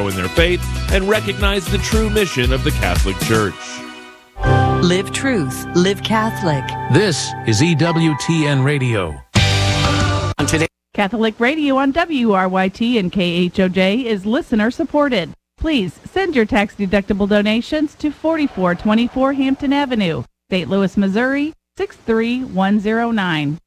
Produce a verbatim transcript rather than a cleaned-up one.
grow in their faith and recognize the true mission of the Catholic Church. Live truth, live Catholic. This is E W T N Radio. On today, Catholic Radio on W R Y T and K H O J is listener supported. Please send your tax-deductible donations to forty-four twenty-four Hampton Avenue, Saint Louis, Missouri, six three one zero nine.